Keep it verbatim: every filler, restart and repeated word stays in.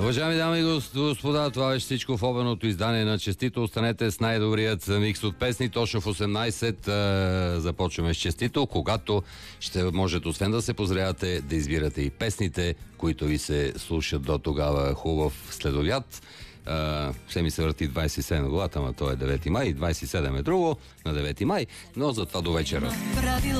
Уважаеми дами и господа, това беше всичко в обедното издание на Честито. Останете с най-добрият микс от песни. Точно в осемнайсет е, започваме с Честито, когато ще можете, освен да се поздравяте, да избирате и песните, които ви се слушат до тогава. Хубав следобед. Uh, ще ми се върти двайсет и седем на главата, ама то е девети май, двайсет и седем е друго, на девети май, но за това до вечера.